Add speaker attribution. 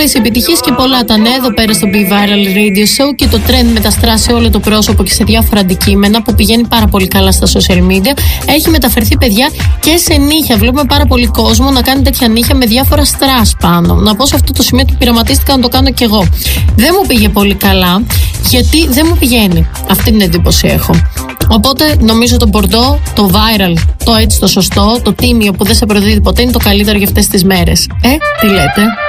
Speaker 1: Πολλές επιτυχίες και πολλά τα νέα εδώ πέρα στο Be Viral Radio Show και το trend με τα στρά σε όλο το πρόσωπο και σε διάφορα αντικείμενα που πηγαίνει πάρα πολύ καλά στα social media. Έχει μεταφερθεί, παιδιά, και σε νύχια. Βλέπουμε πάρα πολύ κόσμο να κάνει τέτοια νύχια με διάφορα στρας πάνω. Να πω σε αυτό το σημείο ότι πειραματίστηκα να το κάνω κι εγώ. Δεν μου πήγε πολύ καλά, γιατί δεν μου πηγαίνει. Αυτή την εντύπωση έχω. Οπότε νομίζω το μπορντό, το viral, το έτσι το σωστό, το τίμιο που δεν σε προδίδει ποτέ είναι το καλύτερο για αυτές τις μέρες. Τι λέτε?